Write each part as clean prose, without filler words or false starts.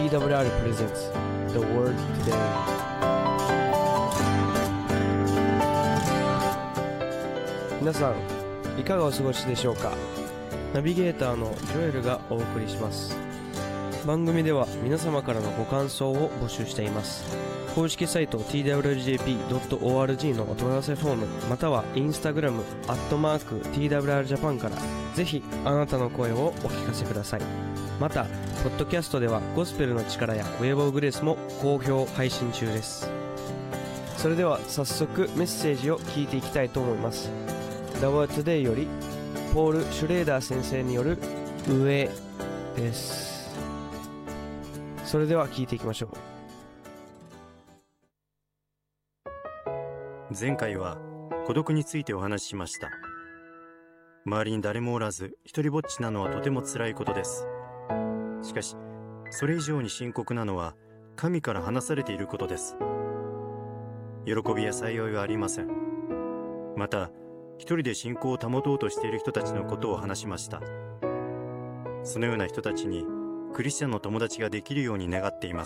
TWR presents The Word Today。 皆さんいかがお過ごしでしょうか。ナビゲーターのジョエルがお送りします。番組では皆様からのご感想を募集しています。公式サイト twrjp.org のお問い合わせフォーム、またはインスタグラム@twrjapan からぜひあなたの声をお聞かせください。またポッドキャストではゴスペルの力やウェーブオブグレースも好評配信中です。それでは早速メッセージを聞いていきたいと思います。 The Word Today よりポール・シュレーダー先生による上です。それでは聞いていきましょう。 前回は孤独についてお話ししました。周りに誰もおらず一人ぼっちなのはとても辛いことです。しかしそれ以上に深刻なのは神から離されていることです。喜びや幸いはありません。また一人で信仰を保とうとしている人たちのことを話しました。そのような人たちにクリスチャンの友達ができるように願っています。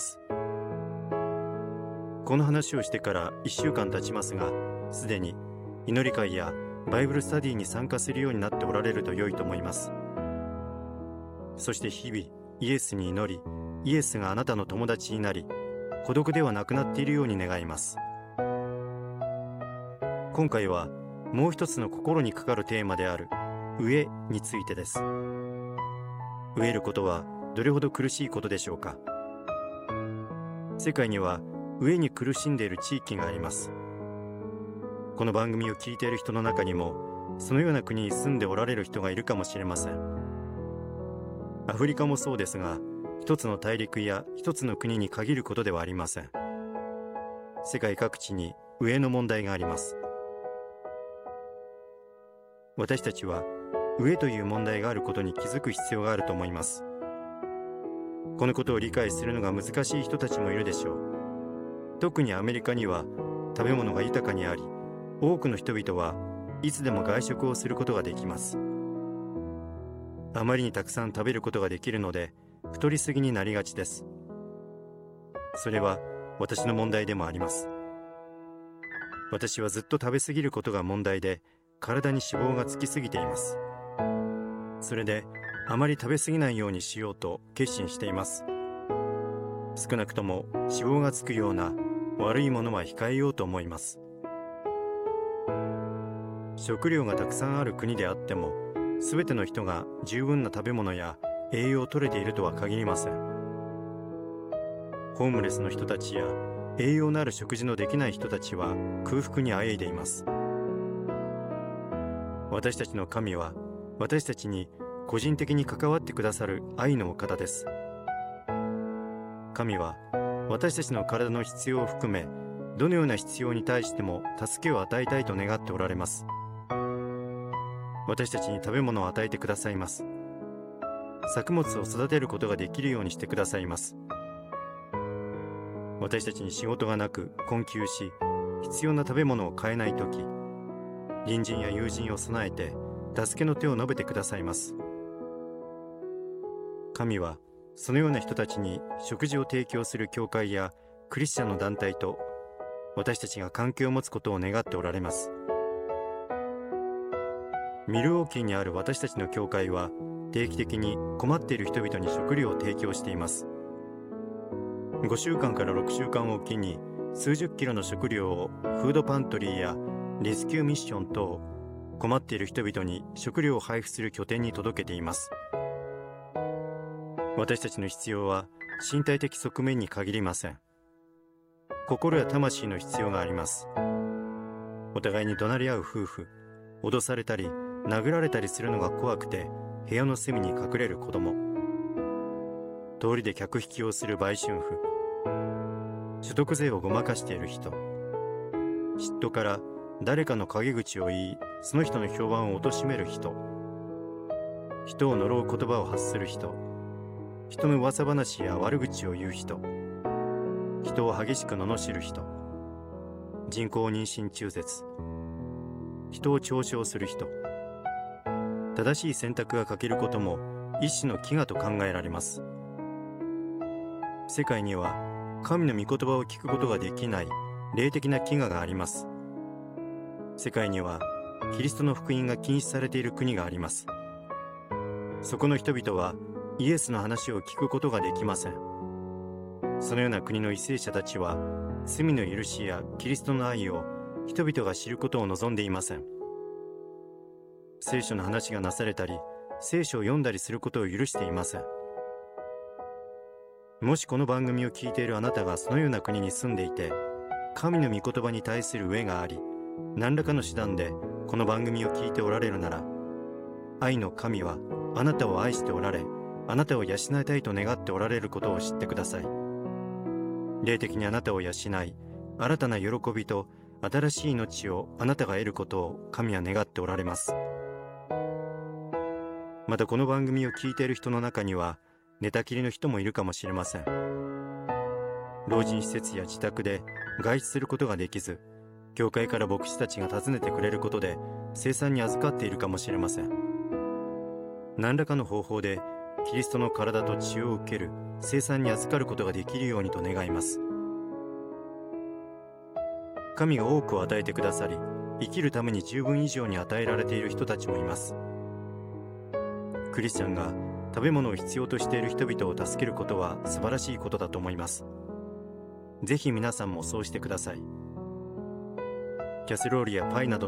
この話をしてから1週間経ちますが、すでに祈り会やバイブルスタディに参加するようになっておられると良いと思います。そして日々イエスに祈り、イエスがあなたの友達になり、孤独ではなくなっているように願います。今回はもう一つの心にかかるテーマである飢えについてです。飢えることはどれほど苦しいことでしょうか。世界には飢えに苦しんでいる地域があります。この番組を聞いている人の中にもそのような国に住んでおられる人がいるかもしれません。アフリカもそうですが、一つの大陸や一つの国に限ることではありません。世界各地に飢えの問題があります。私たちは飢えという問題があることに気づく必要があると思います。このことを理解するのが難しい人たちもいるでしょう。特にアメリカには食べ物が豊かにあり、多くの人々はいつでも外食をすることができます。あまりにたくさん食べることができるので太りすぎになりがちです。それは私の問題でもあります。私はずっと食べ過ぎることが問題で、体に脂肪がつきすぎています。それであまり食べ過ぎないようにしようと決心しています。少なくとも脂肪がつくような悪いものは控えようと思います。食料がたくさんある国であっても、すべての人が十分な食べ物や栄養を取れているとは限りません。ホームレスの人たちや栄養のある食事のできない人たちは空腹にあえいでいます。私たちの神は私たちに個人的に関わってくださる愛のお方です。神は私たちの体の必要を含め、どのような必要に対しても助けを与えたいと願っておられます。私たちに食べ物を与えてくださいます。作物を育てることができるようにしてくださいます。私たちに仕事がなく困窮し、必要な食べ物を買えないとき、隣人や友人を備えて助けの手を述べてくださいます。神はそのような人たちに食事を提供する教会やクリスチャンの団体と私たちが関係を持つことを願っておられます。ミルウォーキーにある私たちの教会は定期的に困っている人々に食料を提供しています。5週間から6週間おきに数十キロの食料をフードパントリーやレスキューミッション等、困っている人々に食料を配布する拠点に届けています。私たちの必要は身体的側面に限りません。心や魂の必要があります。お互いに怒鳴り合う夫婦、脅されたり殴られたりするのが怖くて部屋の隅に隠れる子供、通りで客引きをする売春婦、所得税をごまかしている人、嫉妬から誰かの陰口を言い、その人の評判を貶める人、人を呪う言葉を発する人、人の噂話や悪口を言う人、人を激しく罵る人、人工妊娠中絶、人を嘲笑する人、正しい選択が欠けることも一種の飢餓と考えられます。 世界には神の御言葉を聞くことができない霊的な飢餓があります。世界にはキリストの福音が禁止されている国があります。そこの人々はイエスの話を聞くことができません。そのような国の為政者たちは罪の許しやキリストの愛を人々が知ることを望んでいません。聖書の話がなされたり、聖書を読んだりすることを許していません。もしこの番組を聞いているあなたがそのような国に住んでいて、神の御言葉に対する飢えがあり、何らかの手段でこの番組を聞いておられるなら、愛の神はあなたを愛しておられ、あなたを養いたいと願っておられることを知ってください。霊的にあなたを養い、新たな喜びと新しい命をあなたが得ることを神は願っておられます。またこの番組を聞いている人の中には寝たきりの人もいるかもしれません。老人施設や自宅で外出することができず、教会から牧師たちが訪ねてくれることで聖餐に預かっているかもしれません。何らかの方法でキリストの体と血を受ける聖餐に預かることができるようにと願います。神が多くを与えてくださり、生きるために十分以上に与えられている人たちもいます。クリスチャンが食べ物を必要としている人々を助けることは素晴らしいことだと思います。ぜひ皆さんもそうしてください。キャセロールやパイなど